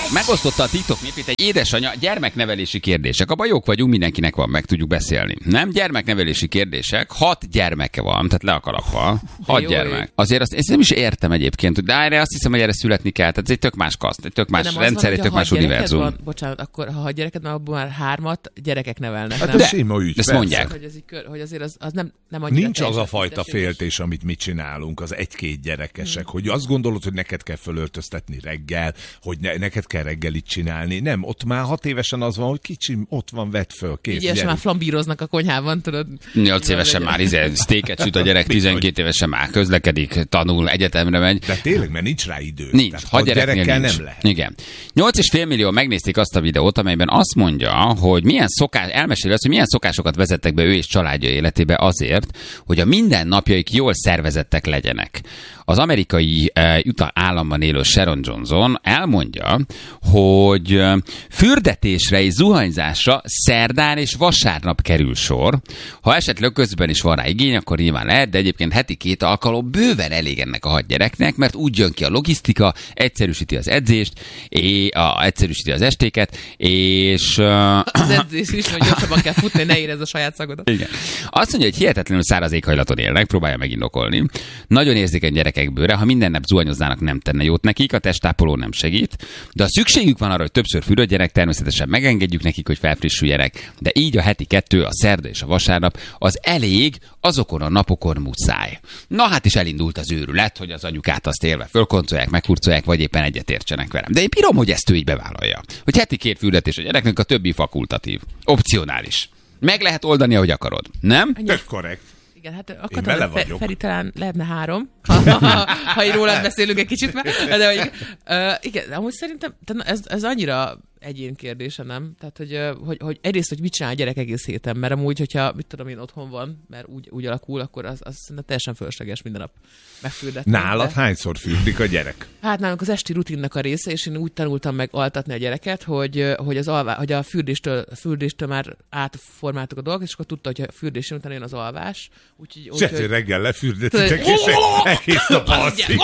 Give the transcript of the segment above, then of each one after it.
Megosztotta a TikTok népét egy édesanyja gyermeknevelési kérdések. Abban jók vagyunk, mindenkinek van, meg tudjuk beszélni. Nem? Gyermeknevelési kérdések. 6 gyermeke van, tehát le a kalappal. 6 gyermek. Azért azt nem is értem egyébként, de erre azt hiszem, hogy erre születni kell. Tehát ez egy tök más kaszt, egy tök más rendszer, egy tök más univerzum. Van, bocsánat, akkor ha 6 gyereked van, abban már 3 gyerekek nevelnek. Hát ez sima ügy, ezt mondják. Hogy azért az nem annyira. Nincs az a fajta féltés, amit mi csinálunk, az 1-2 gyerekesek, hogy azt gondolod, hogy neked kell fölöltöztetni reggel, hogy neked kell reggelit csinálni. Nem, ott már 6 évesen az van, hogy kicsim, ott van, vedd föl, kész. Így már flambíroznak a konyhában, tudod. 8 évesen már sztéket süt a gyerek, 12 évesen már közlekedik, tanul, egyetemre megy. De tényleg, mert nincs rá idő. Nincs. Tehát, 6 gyerekkel nincs. nem lehet. Igen. 8,5 millió megnézték azt a videót, amelyben azt mondja, hogy elmeséli azt, hogy milyen szokásokat vezettek be ő és családja életébe azért, hogy a mindennapjaik jól szervezettek legyenek. Az amerikai Utah államban élő Sharon Johnson elmondja, hogy fürdetésre és zuhanyzásra szerdán és vasárnap kerül sor. Ha esetleg közben is van rá igény, akkor nyilván lehet, de egyébként heti 2 alkalom bőven elég ennek a 6 gyereknek, mert úgy jön ki a logisztika, egyszerűsíti az edzést, egyszerűsíti az estéket, és... Az edzés is, hogy gyorsabban kell futni, ne érezd a saját szagodat. Igen. Azt mondja, hogy hihetetlenül száraz éghajlaton élnek, próbálja megindokolni. Nagyon érzékeny gyerekek bőre, ha minden nap zuhanyoznának, nem tenne jót nekik, a testápoló nem segít, de ha szükségük van arra, hogy többször fürödjenek, természetesen megengedjük nekik, hogy felfrissüljenek, de így a heti 2, a szerda és a vasárnap az elég, azokon a napokon muszáj. Na hát is elindult az őrület, hogy az anyukát azt élve fölkoncolják, megfurcolják, vagy éppen egyetértsenek velem. De én bírom, hogy ezt ő így bevállalja. Hogy heti 2 fürdetés a gyereknek, a többi fakultatív, opcionális. Meg lehet oldani, ahogy akarod. Nem? Tök korrekt. Igen, hát akartam, Feri talán lehetne 3, ha így rólad beszélünk egy kicsit már. De hogy, igen, amúgy szerintem ez annyira egyén kérdése, nem? Tehát, hogy egyrészt, hogy mit csinál a gyerek egész héten, mert amúgy, hogyha, mit tudom én, otthon van, mert úgy alakul, akkor az szerintem teljesen fölösleges minden nap megfürdetni. Nálad hányszor fürdik a gyerek? Hát nálunk az esti rutinnak a része, és én úgy tanultam meg altatni a gyereket, hogy a fürdéstől már átformáltuk a dolgot, és akkor tudta, hogy a fürdés után jön az alvás. Úgyhogy reggel lefürdetitek, és egész nap alszik.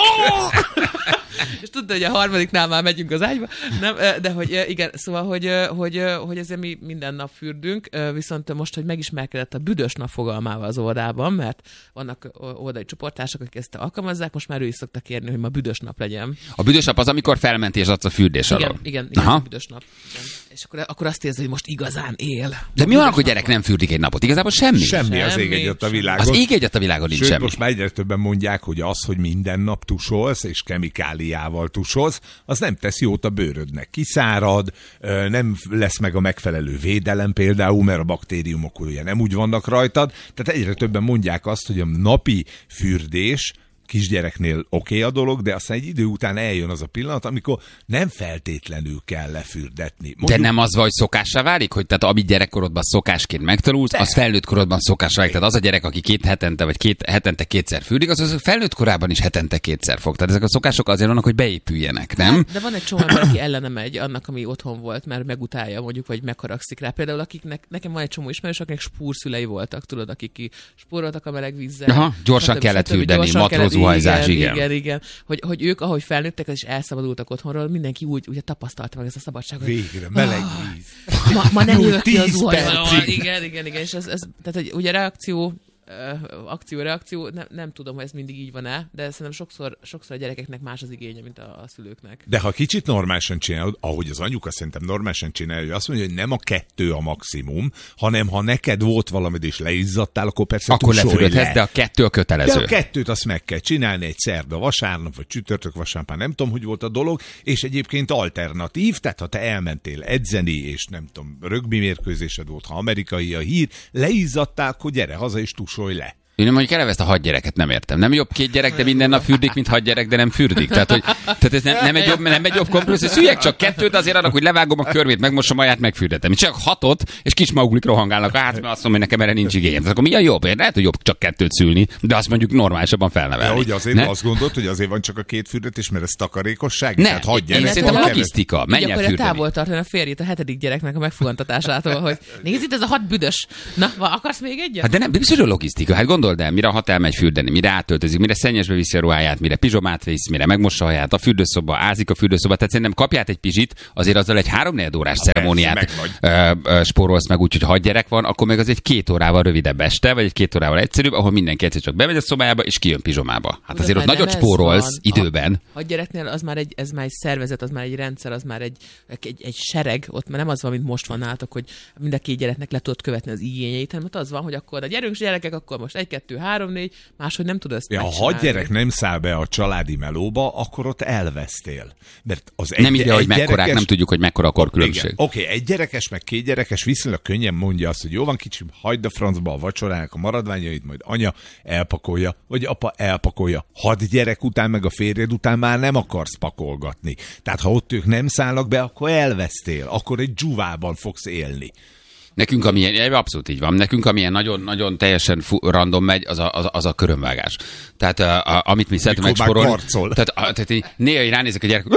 És tudta, hogy a 3-nál már megyünk az ágyba. Nem, de hogy igen, szóval, hogy ezért mi minden nap fürdünk, viszont most, hogy megismerkedett a büdös nap fogalmával az oldalban, mert vannak oldali csoportársak, akik ezt alkalmazzák, most már ő is szokta kérni, hogy ma büdös nap legyen. A büdös nap az, amikor felmentés adsz a fürdés alól. Igen, a büdös nap. Igen. És akkor azt érzi, hogy most igazán él. De mi van, akkor gyerek nem fürdik egy napot? Igazából semmi. Semmi az ég egyet a világon. Az ég egyet a világon nincs semmi. Most már egyre többen mondják, hogy az, hogy minden nap tusolsz, és kemikáliával tusolsz, az nem tesz jót a bőrödnek. Kiszárad, nem lesz meg a megfelelő védelem például, mert a baktériumok ugye nem úgy vannak rajtad. Tehát egyre többen mondják azt, hogy a napi fürdés kisgyereknél oké a dolog, de aztán egy idő után eljön az a pillanat, amikor nem feltétlenül kell lefürdetni. Mondjuk, de nem az vagy, hogy szokássá válik, hogy tehát amit gyerekkorodban szokásként megtanulsz, az felnőtt korodban szokássá válik. Tehát az a gyerek, aki 2 hetente vagy hetente 2-szer fürdik, az felnőtt korában is hetente 2-szer fog. Tehát ezek a szokások azért vannak, hogy beépüljenek, nem? De van egy csomó ember, aki ellene megy annak, ami otthon volt, mert megutálja mondjuk, vagy megharagszik rá. Például nekem van egy csomó ismerős, akiknek spúrszülei voltak, tudod, akik spóroltak a meleg vízzel. Aha, gyorsan kellett fürdeni, zuhanyzás, igen. Hogy ők, ahogy felnőttek, és elszabadultak otthonról, mindenki úgy tapasztalta meg ezt a szabadságot. Végre, meleg víz. Ma nem jövök ki a zuhanyzás. Igen. És ez, tehát, hogy ugye akció-reakció, nem tudom, hogy ez mindig így van-e, de szerintem sokszor a gyerekeknek más az igénye, mint a szülőknek. De ha kicsit normálisan csinálod, ahogy az anyuka szerintem normálisan csinálja, hogy azt mondja, hogy nem a 2 a maximum, hanem ha neked volt valamid és leizzadtál, akkor persze akkor lefürödhetsz, de a 2 a kötelező. De a 2-t azt meg kell csinálni egy szerda, vasárnap, vagy csütörtök, vasárnap, nem tudom, hogy volt a dolog, és egyébként alternatív, tehát ha te elmentél edzeni, és nem tudom, rögbi mérkőzésed volt, ha amerikai a hír, leizzadtál, akkor gyere haza és tusolj le. Én mondjuk eleve ezt a 6 gyereket nem értem. Nem jobb 2 gyerek, de minden nap fürdik, mint 6 gyerek, de nem fürdik. Tehát ez nem egy jobb kompromisszum. Szüljek csak 2, azért annak, hogy levágom a körmét, megmosom aját, megfürdetem. Én csak 6, és kis maguklik rohangálnak át, mert azt mondom, hogy nekem erre nincs igényem. Tehát akkor mi a jobb? Én lehet, hogy jobb csak 2 szülni, de azt mondjuk normálisabban felnevelni. De hogy azért azt gondolt, hogy azért van csak a 2 fürdetés, mert ez takarékosság? Ne, én szerintem logisztika. Menj el fürdeni. Távol tartani a férjét a 7. gyereknek a megfogantatásától, hogy nézd itt ez a 6 büdös. Na, akarsz még egyet? Hát de nem, biztos, hogy logisztika. Hát gondold el, mire a hat elmegy fürdeni, mire átöltözik, mire szennyesbe viszi a ruháját, mire pizsomát visz, mire megmossa a haját, a fürdőszoba, ázik a fürdőszoba, tehát szerintem kapját egy pizsit, azért azzal egy 3-4 órás ceremóniát spórolsz meg, úgyhogy ha 6 gyerek van, akkor meg az egy 2 órával rövidebb este, vagy egy 2 órával egyszerűbb, ahol mindenki egyszer csak bemegy a szobájába, és kijön pizsomába. Hát azért ott nagyot spórolsz időben. A gyereknél az már ez már egy szervezet, az már egy rendszer, az már egy sereg, ott már nem az van, mint most van nálatok, hogy mind a 2 gyereknek le tudod követni az igényeit, hanem ott az van, hogy akkor a gyerünk gyerekek, akkor most 1, 2, 3, 4, máshogy nem tudod ezt megcsinálni. Ha 6 gyerek nem száll be a családi melóba, akkor ott elvesztél. Mert az nem ide, hogy mekkorák, gyerekes... nem tudjuk, hogy mekkora a korkülönbség. Oké, 1 gyerekes, meg 2 gyerekes viszonylag könnyen mondja azt, hogy jó van kicsim, hagyd a francba a vacsorának a maradványait, majd anya elpakolja, vagy apa elpakolja. 6 gyerek után, meg a férjed után már nem akarsz pakolgatni. Tehát ha ott ők nem szállnak be, akkor elvesztél, akkor egy dzsuvában fogsz élni. Nekünk, amilyen, abszolút így van, nekünk amilyen nagyon teljesen random megy, az a körömvágás. Tehát amit mi szeretünk megsporolni. Tehát néha ránézek a gyerek.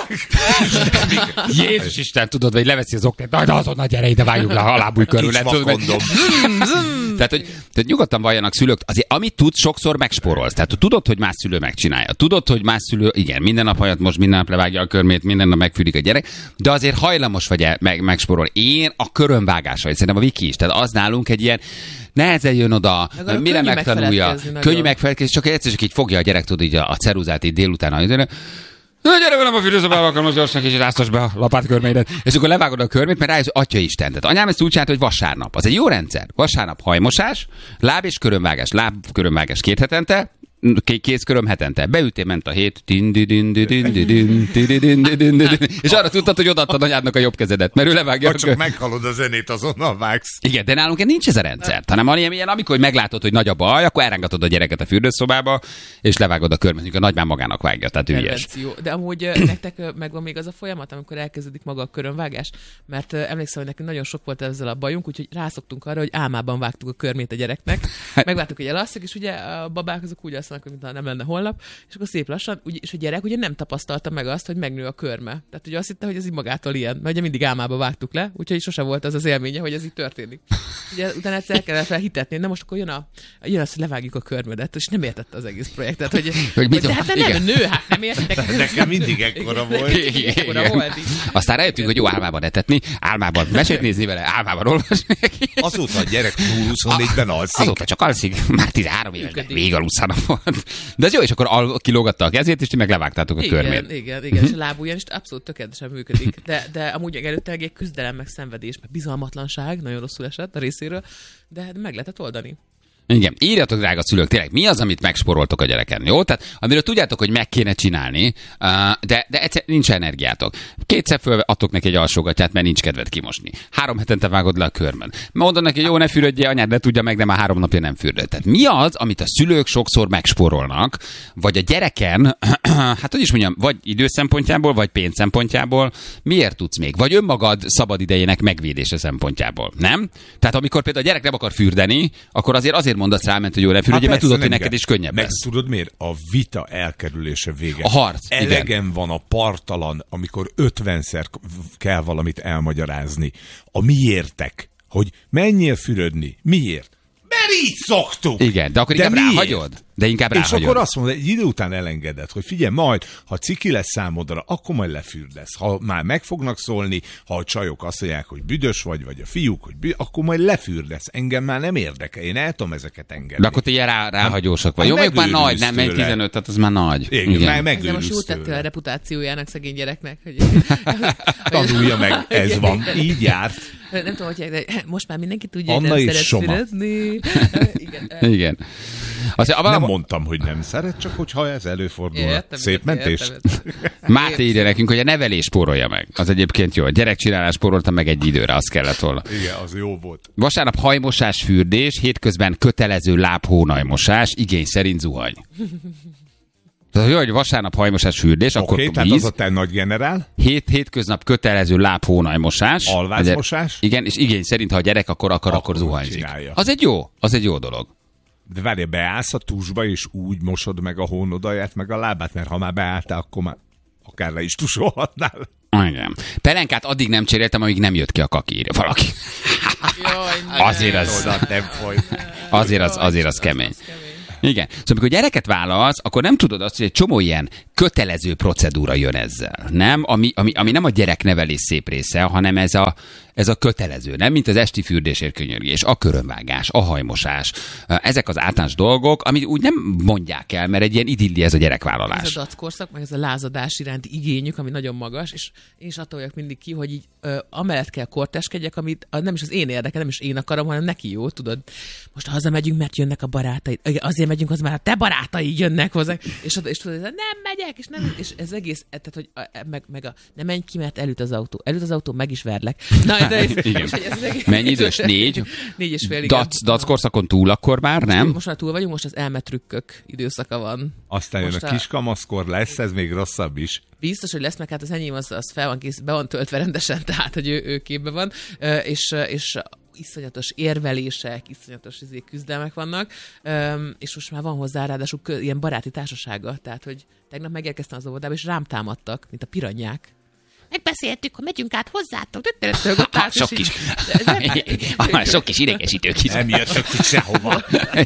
Jézus Isten, tudod, vagy leveszi az oknát, de azonnal gyere ide, vágjuk le a lábúj körül. Tehát nyugodtan valljanak szülők, azért amit tudsz, sokszor megspórolsz. Tehát tudod, hogy más szülő megcsinálja. Tudod, hogy más szülő, igen, minden nap hajat most, minden nap levágja a körmét, minden nap megfűrik a gyerek, de azért hajlamos vagy megspórolni. Én a körömvágásra, szerintem a Viki is, tehát az nálunk egy ilyen nehezen jön oda, mire megtanulja, könnyű megfelelkezni, csak egyszer csak így fogja a gyerek, tudod, így a ceruzát így délután, na, gyere velem a fürdőszobába, akkor most gyorsan kicsit áztasd be a lapátkörmédet. És akkor levágod a körmét, mert rájössz, Atya Isten. Tehát anyám ezt úgy csinálta, hogy vasárnap. Az egy jó rendszer. Vasárnap hajmosás, láb és körömvágás. Lábkörömvágás 2 hetente, kézköröm hetente. Beültél, ment a hét. És arra tudtad, hogy odaadtad anyádnak a jobb kezedet, mert ő levágja. Ha csak meghalod a zenét, azonnal vágsz. Igen, de nálunk nincs ez a rendszer. Hanem van ilyen, amikor meglátod, hogy nagy a baj, akkor elrángatod a gyereket a fürdőszobába, és levágod a körmét, a nagymám magának vágja, tehát ügyes. De amúgy nektek megvan még az a folyamat, amikor elkezdődik maga a körömvágás, mert emlékszem, hogy nekünk nagyon sok volt ezzel a bajunk, úgyhogy rászoktunk arra, hogy álmában vágtuk a körmét a gyereknek. Megvártuk, hogy elasszik, és ugye a babák azok úgy alszanak, mintha nem lenne holnap, és akkor szép lassan, és a gyerek ugye nem tapasztalta meg azt, hogy megnő a körme. Tehát ugye azt hitte, hogy ez így magától ilyen, mert ugye mindig álmába vágtuk le, úgyhogy sose volt az élménye, hogy ez így történik. Ugye utána egyszer el kellett felhitetni, de most akkor jön az, hogy levágjuk a körmödet, és nem értette az egész projektet, hogy hát nem nő, hát nem értettek. Nekem mindig ekkora volt. Aztán rájöttünk, hogy jó álmában etetni, álmában mesét nézni vele, álmában olvasni. Azóta a gyerek 24-ben alszik. Azóta csak alszik, már 13 éves, még alussza volt. De ez jó, és akkor kilógatta a kezét, és ti meg levágtátok a körmét. Igen, és a lábujján is abszolút tökéletesen működik. De amúgy előtte egy küzdelem, meg szenvedés, meg bizalmatlanság, nagyon rosszul esett a részéről, de meg lehetett oldani. Igen, írjatok, drága szülők, tényleg, mi az, amit megsporoltok a gyereken, jó? Tehát, amiről tudjátok, hogy meg kéne csinálni, de egyszer nincs energiátok. 2-szer föladtok neki egy alsógatját, mert nincs kedved kimosni. 3 hetente vágod le a körmön. Mondod neki, jó, ne fürödjél, anyád le tudja meg, de már 3 napja nem fürdött. Tehát mi az, amit a szülők sokszor megsporolnak, vagy a gyereken, hát hogy is mondjam, vagy idő szempontjából, vagy pénz szempontjából, miért tudsz még? Vagy önmagad szabad idejének megvédése szempontjából, nem? Tehát amikor például a gyerek nem akar fürdeni, akkor azért mondasz rá, hogy jó, ne fürödjél, mert tudod, hogy neked is könnyebb meg lesz. Tudod miért? A vita elkerülése vége. A harc. Elegem van a partalan, amikor 50-szer kell valamit elmagyarázni. A miértek, hogy menjél fürödni. Miért? Mert így szoktuk. Igen, de akkor inkább ráhagyod. De inkább ráhagyod. És akkor azt mondod, egy idő után elengeded, hogy figyelj, majd, ha ciki lesz számodra, akkor majd lefürdesz. Ha már meg fognak szólni, ha a csajok azt mondják, hogy büdös vagy a fiúk, hogy akkor majd lefürdesz. Engem már nem érdekel, én el tudom ezeket engedni. De akkor ti ilyen ráhagyósak vagy. Jó, még már nagy, nem, még 15, tehát az már nagy. Igen. Megőrülsz most úgy tettél a reputációjának szegény gyereknek. Hogy... Tanulja meg, ez van, így járt. Nem tudom, hogy most már mindenki tudja, Anna hogy nem szeret fürödni. Igen. Nem mondtam, hogy nem szeret, csak hogyha ez előfordul. Értem, szép mentés. Máté írja nekünk, hogy a nevelés spórolja meg. Az egyébként jó. A gyerekcsinálás spórolta meg egy időre, az kellett volna. Igen, az jó volt. Vasárnap hajmosás, fürdés, hétközben kötelező lábhónajmosás, igény szerint zuhany. Tehát, hogy vasárnap hajmosás, fürdés, akkor víz. Tehát az a te nagy generál. Hétköznap kötelező lábhónajmosás. Alvázmosás. Igen, és igény szerint, ha a gyerek akar, akkor zuhanyzik. Az egy jó dolog. De várj, beállsz a tusba, és úgy mosod meg a hónodaját, meg a lábát, mert ha már beálltál, akkor már akár le is tusolhatnál. Igen. Pelenkát addig nem cseréltem, amíg nem jött ki a kaki, írja valaki. Jaj, azért az... Nem folyt. Azért az kemény. Igen. Szóval amikor gyereket vállalsz, akkor nem tudod azt, hogy egy csomó ilyen kötelező procedúra jön ezzel. Nem? Ami nem a gyereknevelés szép része, hanem ez a kötelező, nem? Mint az esti fürdésért könyörgés, a körömvágás, a hajmosás. Ezek az általános dolgok, amit úgy nem mondják el, mert egy ilyen idilli ez a gyerekvállalás. Ez a dackorszak, meg ez a lázadás iránti igényük, ami nagyon magas, és én is attól vagyok mindig ki, hogy így amellett kell korteskedjek, amit nem is az én érdekel, nem is én akarom, hanem neki jó, tudod. Most hazamegyünk, mert jönnek a barátaid. Azért megyünk, az már a te barátaid jönnek hozzánk. És tudod, nem megyek, és ez egész, tehát, hogy nem menj ki, mert elüt az autó. Elüt az autó, meg is verlek. Na, de mennyi idős? 4? 4,5. Dackorszakon túl akkor már, nem? Most már túl vagyunk, most az elmetrükkök időszaka van. Aztán jön a kiskamaszkor, lesz ez még rosszabb is. Biztos, hogy lesz, meg hát az enyém az fel van kész, be van töltve rendesen, tehát, hogy ő képben van, és iszonyatos érvelések, iszonyatos küzdelmek vannak, és most már van hozzá ráadásul ilyen baráti társasága, tehát, hogy tegnap megérkeztem az óvodába, és rám támadtak, mint a piranyák. Megbeszéltük, hogy megyünk át hozzátok. Sok kis idegesítő kis. Nem jöttök sehova.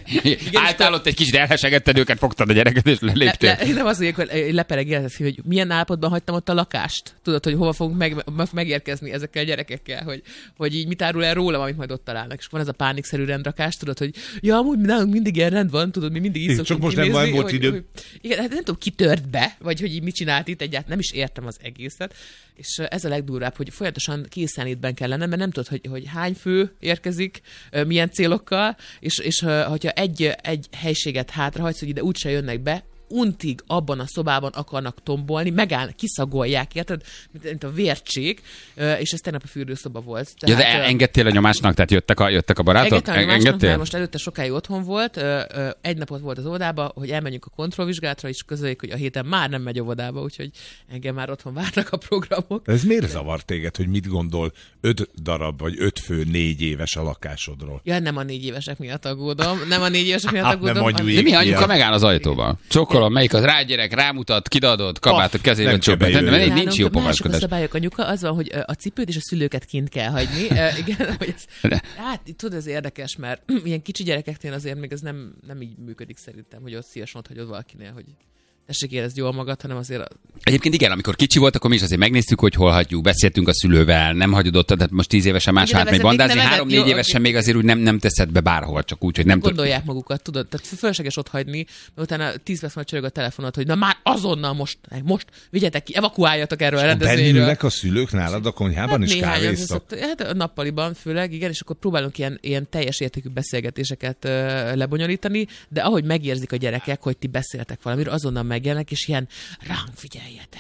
Álltál ott egy kicsit elhesegetted őket, fogtad a gyereket, és leléptél. Nem az, hogy lepereg, hogy milyen állapotban hagytam ott a lakást. Tudod, hogy hova fogunk megérkezni ezekkel a gyerekekkel, hogy így mit árul el rólam, amit majd ott találnak. És van ez a pánikszerű rendrakás, tudod, hogy ja, amúgy nálunk mindig ilyen rend van, tudod, mi mindig így szoktunk most kinézni. nem volt idő. Igen, hát nem tudom, ki tört be, vagy hogy így mit csinált itt egyáltalán, nem is értem az egészet. És ez a legdurvább, hogy folyamatosan készenlétben kell lennem, mert nem tudod, hogy hány fő érkezik, milyen célokkal, és hogyha egy helységet hátrahagysz, hogy ide úgyse jönnek be, untig abban a szobában akarnak tombolni, megállnak, kiszagolják, érted? Mint a vértség, és ez tegnap a fürdőszoba volt. Tehát, ja, de engedtél a nyomásnak, tehát jöttek a barátok? Engedtél? Most előtte sokáig otthon volt, egy napot volt az óvodába, hogy elmenjünk a kontrollvizsgálatra, és közöljük, hogy a héten már nem megy óvodába, úgyhogy engem már otthon várnak a programok. Ez miért zavar téged, hogy mit gondol 5 darab, vagy 5 fő 4 éves a lakásodról? Ja, nem a 4 évesek miatt aggódom. Nem a 4 évesek miatt aggódom. De mi anyuka megáll az ajtóban? Melyik az rágyerek, rámutat, kidadod, kabát a kezébe csöppet. Nincs jó pofáskodás. A szabályok, anyuka, az van, hogy a cipőt és a szülőket kint kell hagyni. Igen, hogy hát tudod, ez érdekes, mert ilyen kicsi gyerekeknél azért még ez nem így működik szerintem, hogy ott szívesen ott hagyod valakinél, hogy tessék érezd jól magad, hanem azért... Egyébként igen, amikor kicsi volt, akkor mi is azért megnéztük, hogy hol hagyjuk, beszéltünk a szülővel, nem hagyod ott, tehát most 10 évesen más hát megy bandázni, 3-4 évesen még azért úgy nem teszed be bárhol, csak úgy, hogy nem gondolják magukat, tudod, tehát fölösleges ott hagyni, mert utána 10 perc majd csörög a telefonot, hogy na már azonnal most vigyetek ki, evakuáljatok erről a rendezvényről. Bennülnek a szülők nálad a konyhában hát is kávéztak? Hát a nappaliban főleg, igen, és akkor próbálunk ilyen teljes értékű beszélgetéseket lebonyolítani, de ahogy megérzik a gyerekek, hogy ti beszéltek valamiről, azonnal megjelennek, és ilyen ránk figyeljetek.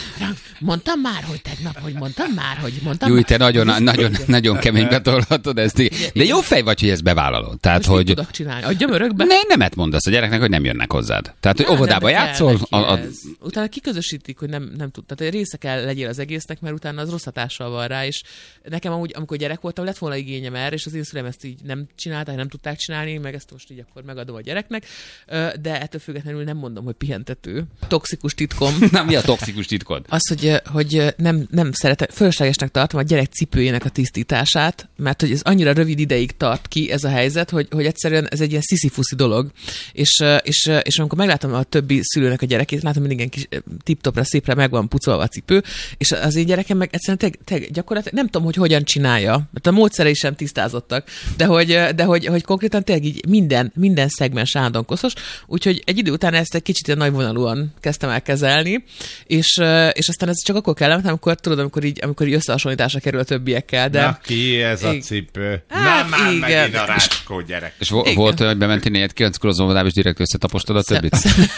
Mondtam már, hogy tegnap, hogy mondtam már. Jó, te nagyon keménybe tolhatod ezt. De jó fej vagy, hogy ezt bevállalod. Tehát, most hogy... mit tudok csinálni? Adjam örökbe? Nemet mondasz a gyereknek, hogy nem jönnek hozzád. Tehát, hogy óvodába játszol. Utána kiközösítik, hogy nem tud. Tehát része kell legyél az egésznek, mert utána az rossz hatással van rá, és nekem amúgy, amikor gyerek voltam, lett volna igényem erre, és az én szüleim ezt így nem csinálták, nem tudták csinálni, meg ezt most így akkor megadom a gyereknek, de ettől függetlenül nem mondom, hogy pihentető. Toxikus titkom. Nem, mi a toxikus titkod? Az, hogy nem szeretem, fölöslegesnek tartom a gyerek cipőjének a tisztítását, mert hogy ez annyira rövid ideig tart ki ez a helyzet, hogy egyszerűen ez egy ilyen sziszifuszi dolog. És amikor meglátom a többi szülőnek a gyerekét, látom mindig ilyen kis tip-topra, szépre meg van pucolva a cipő, és az én gyerekem meg egyszerűen gyakorlatilag nem tudom, hogy hogyan csinálja, mert a módszerei sem tisztázottak, de hogy konkrétan tényleg így minden szegmens állandóan koszos, úgyhogy egy idő után ezt egy kicsit nagyvonalúan kezdtem el kezelni, és aztán ez csak akkor kellett, amikor így összehasonlításra kerül a többiekkel. De... Na, ki ez a cipő? Hát, na már megint a rácskó gyerek. És volt, hogy bementél 9-kor az óvodába, és direkt összetapostad a többit?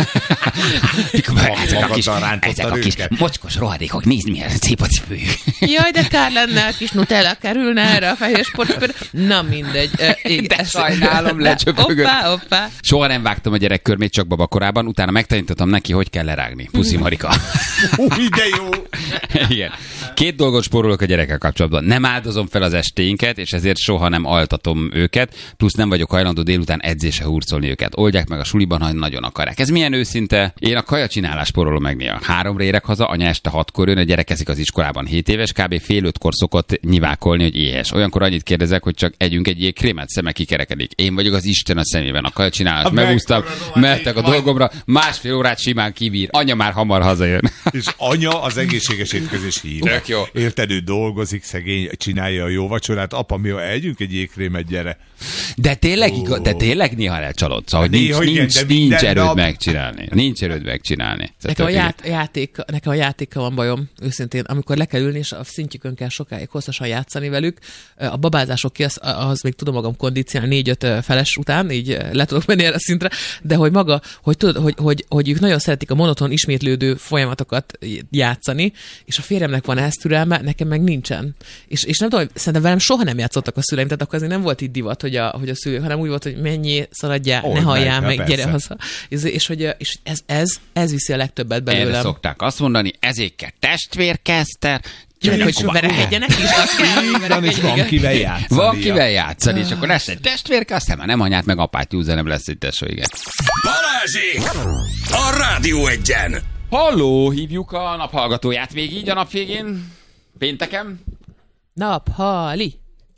Ezek a kis mocskos rohadékok, nézd milyen szép a cipőjük. Jaj, de kár lenne, a kis Nutella kerülne erre a fehér sportcipőre. Na mindegy. De sajnálom, lecsöpögött. Hoppá. Soha nem vágtam a gyerekkörmét, csak babakorában, utána megtanítottam neki, hogy kell lerágni. Puszi Marika. De jó! Igen. 2 dolgot spórolok a gyerekkel kapcsolatban. Nem áldozom fel az estéinket, és ezért soha nem altatom őket, plusz nem vagyok hajlandó délután edzése hurcolni őket. Oldják meg a suliban, ha nagyon akarják. Ez milyen őszinte? Én a kajacsinálás spórolom meg néha. 3-ra érek haza, anya este 6-kor jön, a gyerek eszik az iskolában 7 éves, kb. fél 5-kor szokott nyivákolni, hogy éhes. Olyankor annyit kérdezek, hogy csak együnk egy jégkrémet, szeme kikerekedik. Én vagyok az Isten a szemében. A kajacsinálást megúsztam, mehettek a dolgomra, másfél órát simán kibír. Anya már hamar hazajön. És anya az egészséges étkezés híve. Tök jó. Érted, ő dolgozik, szegény, csinálja a jó vacsorát. Apa, mi együnk egy jégkrémet, gyere. De tényleg néha lecsalodsz, hogy nincs erőd megcsinálni. Nincs erőd megcsinálni. Nekem a játékkal van bajom, őszintén, amikor le kell ülni, és a szintjükön kell sokáig hosszasan játszani velük. A babázások ki, az még tudom magam kondicionálni 4-5 feles után, így le tudok menni erre a szintre, de hogy maga, hogy tudod, hogy ők nagyon szeretik a monoton ismétlődő folyamatokat játszani, és a férjemnek van ezt türelme, nekem meg nincsen. És nem tudom, szerintem velem soha nem játszottak a szüleim, tehát akkor azért nem volt így divat, hogy a szülők, hanem úgy volt, hogy menjél, szaladjál, ne halljál meg, gyere haza. És ez viszi a legtöbbet belőlem. Erre szokták azt mondani, ezért kell testvérkeszter, hogy verekedjenek is, azt kell. És van kivel játszani. Van kivel játszani, és akkor lesz egy testvérke, aztán már nem anyát meg apát júzza, nem lesz egy tesó, igen. Balázsék! A Rádió Egyen! Halló, hívjuk a naphallgatóját végig, így a nap végén, pénteken. Naphali.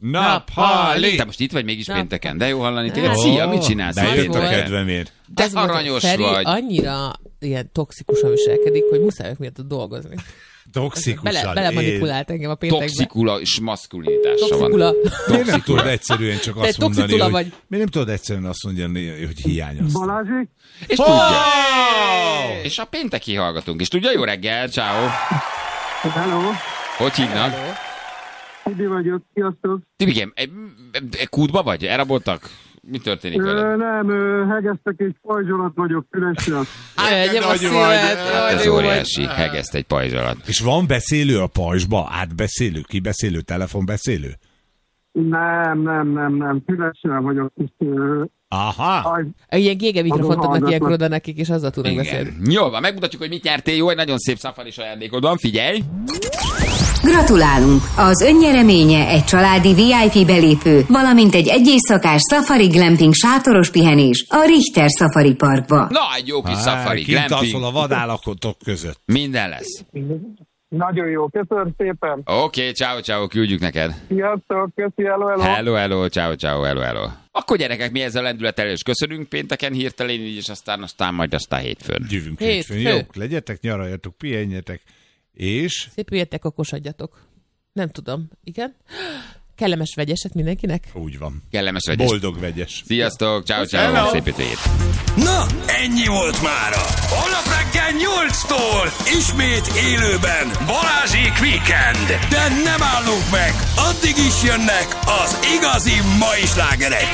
Te most itt vagy mégis pénteken, de jó hallani téged. Szia, mit csinálsz? Bejött a kedvemért. De aranyos Feri vagy. Annyira ilyen toxikusan viselkedik, hogy muszáj ők miatt dolgozni. Toxikusan. Belemanipulált engem a péntekbe. Toxikula és maszkulinitása van. Miért nem tudod egyszerűen csak azt mondani, hogy... vagy. Miért nem tudod egyszerűen azt mondani, hogy hiányozsz? Balázsék? És tudja. És a pénteki hallgatunk. És tudja, jó reggel, ciao. Hello. Hogy hívnak? Tibi vagyok, sziasztok. Tibikém, kútba vagy? Elraboltak? Mi történik veled? Nem, hegesztek és pajzsolat vagyok Fülessel. Egyem a szívet. Hát ez óriási, hegeszt egy pajzsolat. És van beszélő a pajzsba? Átbeszélő, kibeszélő, telefonbeszélő? Nem. Fülessel vagyok. Aha. Ilyen gége mikrofont adnak ilyenkor oda nekik, és azzal tudnak beszélni. Jól van, megmutatjuk, hogy mit nyertél. Jó, egy nagyon szép szafaris ajándékod van, figyelj! Gratulálunk! Az önnyereménye egy családi VIP belépő, valamint egy éjszakás Safari Glamping sátoros pihenés a Richter Safari Parkba. Na, egy jó kis Safari Kint Glamping. alszol a vadállakotok között. Minden lesz. Nagyon jó, köszönöm szépen. Oké, ciao, küldjük neked. Sziasztok, köszi, hello. Hello, ciao. Akkor gyerekek, mi ezzel lendülettel és köszönünk pénteken hirtelen így, és aztán majd hétfőn. Jövünk hétfőn. Jók, legyetek, nyaraljatok, pihenjetek, és... Szép üljetek, okosodjatok. Nem tudom, igen? Kellemes vegyeset mindenkinek? Úgy van. Kellemes vegyes. Boldog vegyes. Sziasztok, ciao, szép hétvégét. Na, ennyi volt mára. Holnap reggel 8-tól ismét élőben Balázsék Weekend. De nem állunk meg, addig is jönnek az igazi mai slágerek.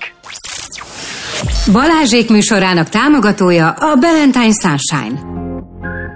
Balázsék műsorának támogatója a Valentine Sunshine.